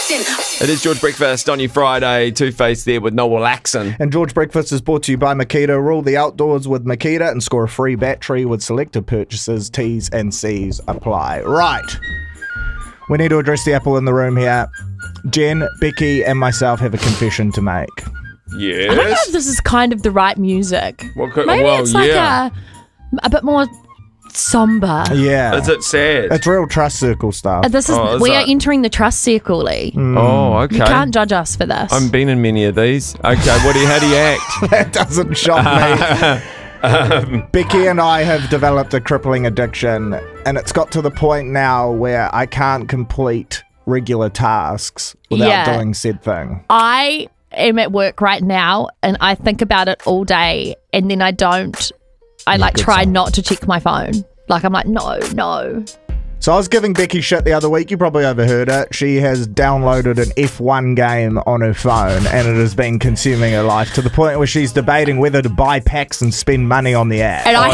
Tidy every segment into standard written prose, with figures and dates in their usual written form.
It is George Breakfast on your Friday. Two-Face there with Noel Laxon. And George Breakfast is brought to you by Makita. Rule the outdoors with Makita and score a free battery with selected purchases. T's and C's apply. Right. We need to address the apple in the room here. Jen, Becky, and myself have a confession to make. Yes. I don't know if this is kind of the right music. Maybe well, it's like a bit more somber. Yeah. Is it sad? It's real trust circle stuff. This is we are entering the trust circle, Lee. Oh, okay. You can't judge us for this. I've been in many of these. Okay, how do you act? That doesn't shock me. Becky and I have developed a crippling addiction, and it's got to the point now where I can't complete regular tasks without doing said thing. I am at work right now, and I think about it all day, and then I don't. I try not to check my phone. Like, I'm like, no. So I was giving Becky shit the other week. You probably overheard it. She has downloaded an F1 game on her phone, and it has been consuming her life to the point where she's debating whether to buy packs and spend money on the app. And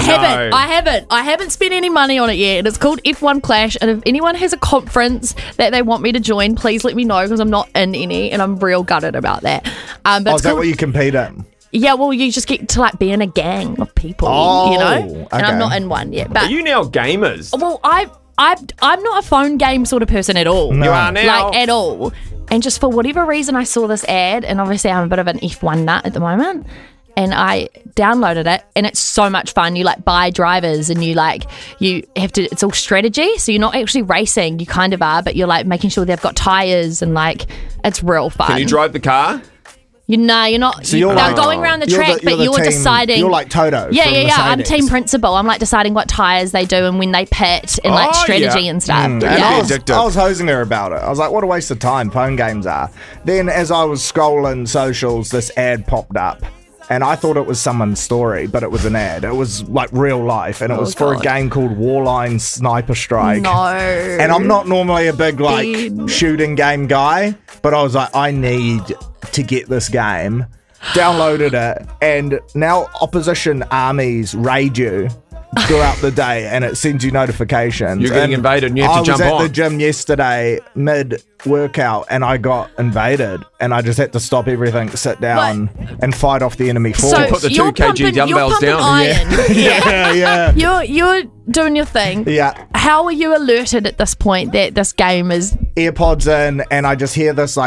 I haven't spent any money on it yet. And it's called F1 Clash. And if anyone has a conference that they want me to join, please let me know, because I'm not in any, and I'm real gutted about that. But is that what you compete in? Yeah, well, you just get to be in a gang of people, you know? Okay. And I'm not in one yet. But Are you now gamers? well, I'm not a phone game sort of person at all. No. You are now. At all. And just for whatever reason, I saw this ad, and obviously I'm a bit of an F1 nut at the moment, and I downloaded it, and it's so much fun. You buy drivers, and you have to, it's all strategy, so you're not actually racing, you kind of are, but you're making sure they've got tyres, and it's real fun. Can you drive the car? You're not. So they're going around the track, but you're deciding. You're like Toto. Yeah. I'm team principal. I'm deciding what tyres they do and when they pit and strategy and stuff. And I was hosing her about it. I was like, what a waste of time phone games are. Then as I was scrolling socials, this ad popped up. And I thought it was someone's story, but it was an ad. It was real life, and it was for a game called Warline Sniper Strike. No. And I'm not normally a big shooting game guy, but I was like, I need to get this game. Downloaded it, and now opposition armies raid you throughout the day, and it sends you notifications. You're getting invaded, and you have to jump on. I was at the gym yesterday mid-workout, and I got invaded, and I just had to stop everything, sit down, and fight off the enemy force. So put the 2 kg dumbbells down. Iron. Yeah. You're doing your thing. Yeah. How are you alerted at this point that this game is... Earpods in, and I just hear this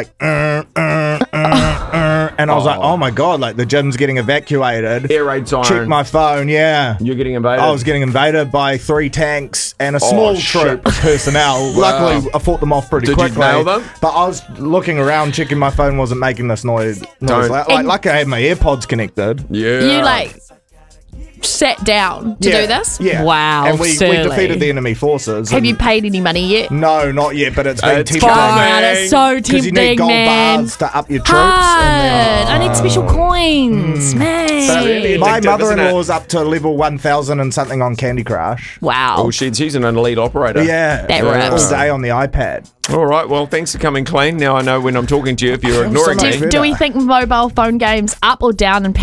and I was like, oh my god, the gym's getting evacuated. Air raid siren. Check my phone, yeah. You're getting invaded? I was getting invaded by 3 tanks and a small troop of personnel. Wow. Luckily, I fought them off pretty quickly. Did you nail them? But I was looking around, checking my phone wasn't making this noise. Like I had my AirPods connected. Yeah. You sat down to do this? Yeah. Wow, and we defeated the enemy forces. Have you paid any money yet? No, not yet, but it's been tempting. It's so tempting, because you need gold bars to up your troops. I need special coins, man. Really My addictive, mother-in-law's up to level 1000 and something on Candy Crush. Wow. Oh, she's an elite operator. Yeah. That rips. All day on the iPad. All right, well, thanks for coming clean. Now I know when I'm talking to you if you're ignoring me. Do we think mobile phone games up or down in